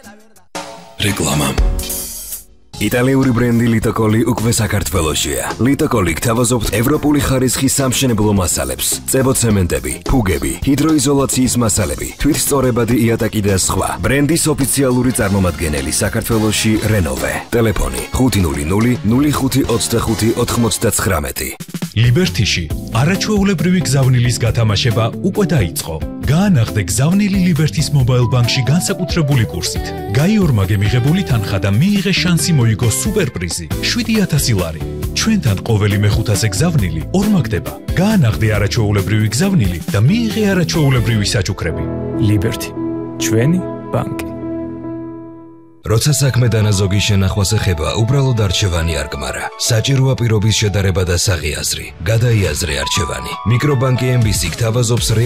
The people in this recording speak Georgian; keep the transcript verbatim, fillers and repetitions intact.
რეკლამა იტალიური ბრენდი ლიტოკოლი უკვე საქართველოშია. ლიტოკოლი გთავაზობთ ევროპული ხარისხის სამშენებლო მასალებს, წებოცემენტები, ფუგები, ჰიდროიზოლაციის მასალები, თვითსწორებადი იატაკი და სხვა. ბრენდის ოფიციალური წარმომადგენელი საქართველოში რენოვე. ტელეფონი ხუთი ნული ნული ნული ხუთი ოცდახუთი ოთხმოცდათხრამეტი. ლიბერთიში არაჩვეულებრივი გზავნილის გათამაშება უკვე დაიწყო. გაანახდე გზავნილი ლიბერთის მობაილ ბანკში განსაკუთრებული კურსით. გაიორმაგე მიღებული თანხა და მიიღე შანსი მოიგო სუპერპრიზი შვიდი ათასი ლარი. ჩვენთან ყოველი მეხუთაზე გზავნილი ორმაგდება. გაანახდე არაჩვეულებრივი გზავნილი და მიიღე არაჩვეულებრივი საჩუქრები. ლიბერთი, ჩვენი ბანკი. როცა საქმე დანაზოგი შენახვას ეხება, უბრალოდ არჩევანი არ გმარა. საჭიროა პირობის შედარება და საღი აზრი. გადაიაზრე არჩევანი. მიკრობანკი ემ ბი სი გთავაზობს